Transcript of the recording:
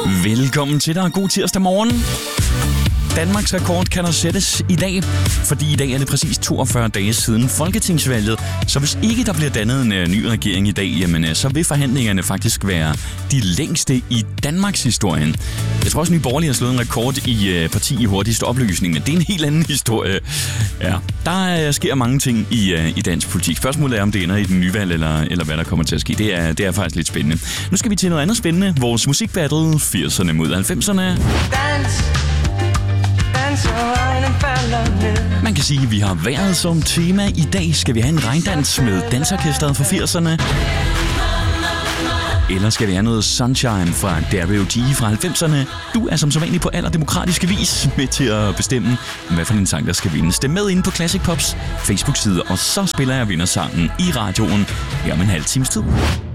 Velkommen til dig. God tirsdag morgen. Danmarks rekord kan der sættes i dag, fordi i dag er det præcis 42 dage siden folketingsvalget. Så hvis ikke der bliver dannet en ny regering i dag, jamen, så vil forhandlingerne faktisk være de længste i Danmarks historien. Jeg tror også, Nye Borgerlige har slået en rekord i parti i hurtigste opløsning, men det er en helt anden historie. Ja, der sker mange ting i dansk politik. Spørgsmålet er, om det ender i den nye valg, eller hvad der kommer til at ske. Det er faktisk lidt spændende. Nu skal vi til noget andet spændende. Vores musikbattle 80'erne mod 90'erne. Man kan sige, at vi har vejret som tema. I dag skal vi have en regndans med dansorkestret fra 80'erne. Eller skal vi have noget Sunshine fra Dario G fra 90'erne? Du er som sædvanlig på allerdemokratiske vis med til at bestemme, hvad for en sang, der skal vinde. Stem med inde på Classic Pops Facebook-side, og så spiller jeg vindersangen i radioen her om en halv times tid.